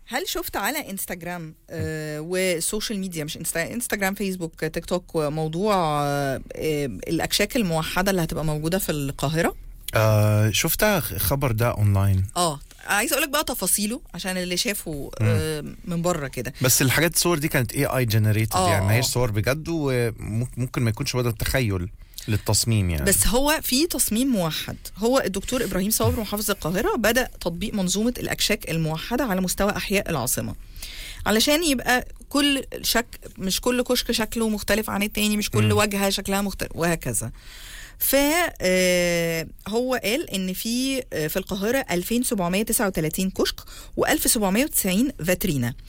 هل شفت على انستجرام والسوشيال ميديا، مش انستجرام، فيسبوك، تيك توك، موضوع الاكشاك الموحده اللي هتبقى موجوده في القاهره؟ شفتها خبر ده اونلاين. عايز اقولك بقى تفاصيله عشان اللي شافه من بره كده. بس الحاجات الصور دي كانت AI generated، يعني ما هيش صور بجد، وممكن ما يكونش بدأ التخيل للتصميم يعني. بس هو في تصميم موحد. هو الدكتور إبراهيم صابر محافظ القاهرة بدأ تطبيق منظومة الأكشاك الموحدة على مستوى أحياء العاصمة، علشان يبقى كل مش كل كشك شكله مختلف عن التاني، مش كل واجهة شكلها مختلف، وهكذا. فهو قال ان في القاهرة 2739 كشك و1790 فاترينا.